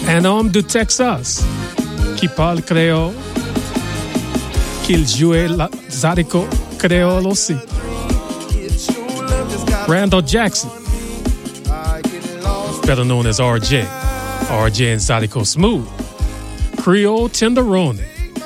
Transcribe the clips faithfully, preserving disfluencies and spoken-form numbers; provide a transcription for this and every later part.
Un homme de Texas qui parle créole, qu'il jouait la Zydeco créole aussi. Randall Jackson, better known as R J. R J and Zydeco Smooth. Creole Tenderoni.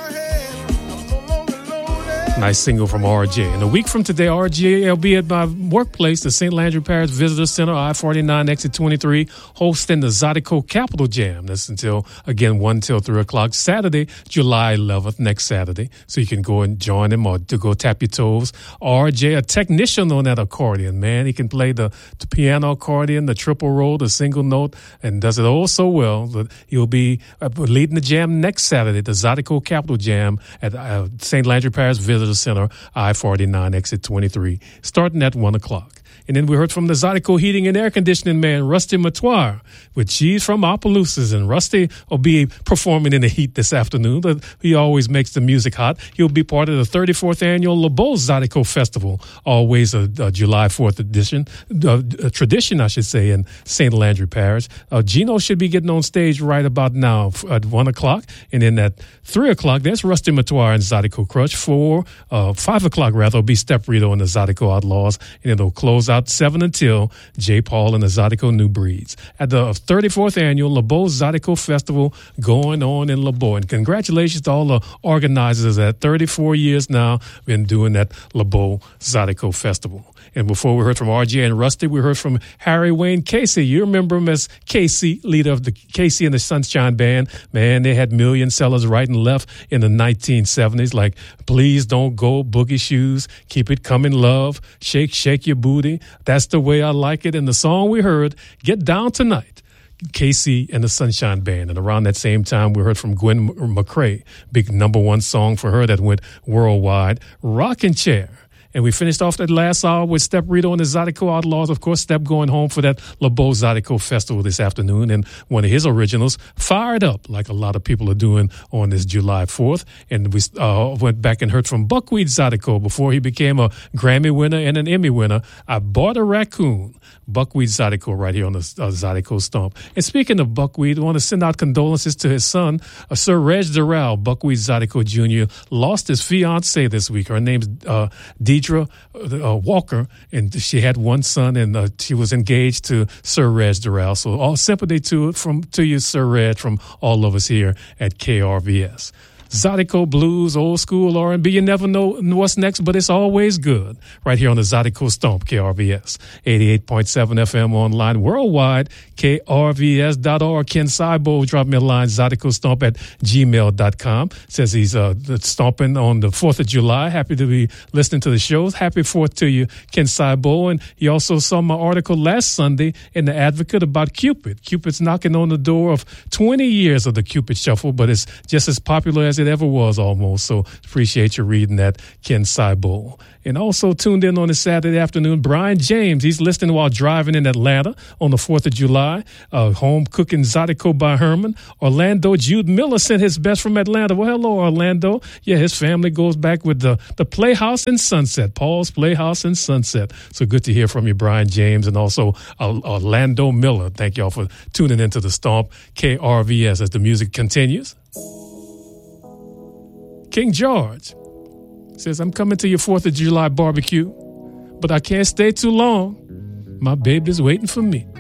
Nice single from R J. And a week from today, R J will be at my workplace, the Saint Landry Parish Visitor Center, I forty-nine, exit twenty-three, hosting the Zydeco Capital Jam. That's until, again, one till three o'clock. Saturday, July eleventh, next Saturday. So you can go and join him or to go tap your toes. R J, a technician on that accordion, man. He can play the, the piano accordion, the triple roll, the single note, and does it all so well that he'll be uh, leading the jam next Saturday, the Zydeco Capital Jam at uh, Saint Landry Parish Visitor Center, I forty-nine, exit twenty-three, starting at one o'clock. And then we heard from the Zydeco Heating and Air Conditioning man, Rusty Matoir, with Cheese from Opelousas. And Rusty will be performing in the heat this afternoon, but he always makes the music hot. He'll be part of the thirty-fourth Annual LeBeau Zydeco Festival, always a, a July fourth edition, uh, a tradition, I should say, in Saint Landry Parish. Uh, Gino should be getting on stage right about now at one o'clock. And then at three o'clock, there's Rusty Matoir and Zydeco Crush. Four, uh, five o'clock, rather, will be Step Rito and the Zydeco Outlaws. And it'll close out seven until J. Paul and the Zydeco New Breeds at the thirty-fourth Annual LeBeau Zydeco Festival going on in LeBeau. And congratulations to all the organizers at thirty-four years now been doing that LeBeau Zydeco Festival. And before we heard from R J and Rusty, we heard from Harry Wayne Casey. You remember him as Casey, leader of the Casey and the Sunshine Band. Man, they had million sellers right and left in the nineteen seventies, like Please Don't Go, Boogie Shoes, Keep It Coming, Love, Shake, Shake Your Booty, That's the Way I Like It. And the song we heard, Get Down Tonight, Casey and the Sunshine Band. And around that same time, we heard from Gwen McCrae, big number one song for her that went worldwide, Rockin' Chair. And we finished off that last hour with Step Rito and the Zydeco Outlaws. Of course, Step going home for that LeBeau Zydeco Festival this afternoon. And one of his originals, Fired Up, like a lot of people are doing on this July fourth. And we uh, went back and heard from Buckwheat Zydeco before he became a Grammy winner and an Emmy winner. I Bought a Raccoon. Buckwheat Zydeco right here on the uh, Zydeco Stomp. And speaking of Buckwheat, I want to send out condolences to his son, uh, Sir Reg Doral. Buckwheat Zydeco Junior lost his fiancée this week. Her name's uh, Deidre uh, Walker, and she had one son, and uh, she was engaged to Sir Reg Doral. So all sympathy to from to you, Sir Reg, from all of us here at K R V S. Zydeco Blues, old school R and B. You never know what's next, but it's always good. Right here on the Zydeco Stomp, K R V S. eighty-eight point seven F M online worldwide, K R V S dot org. Ken Saibo dropped me a line, Zydeco Stomp at gmail dot com. Says he's uh, stomping on the fourth of July. Happy to be listening to the shows. Happy fourth to you, Ken Saibo. And he also saw my article last Sunday in The Advocate about Cupid. Cupid's knocking on the door of twenty years of the Cupid Shuffle, but it's just as popular as it ever was almost. So appreciate you reading that, Ken Saibo. And also tuned in on this Saturday afternoon, Brian James. He's listening while driving in Atlanta on the fourth of July. Uh, home cooking Zydeco by Herman. Orlando Jude Miller sent his best from Atlanta. Well, hello, Orlando. Yeah, his family goes back with the, the Playhouse in Sunset, Paul's Playhouse in Sunset. So good to hear from you, Brian James, and also uh, Orlando Miller. Thank y'all for tuning into the Stomp, K R V S, as the music continues. King George says, I'm coming to your fourth of July barbecue, but I can't stay too long. My baby's waiting for me.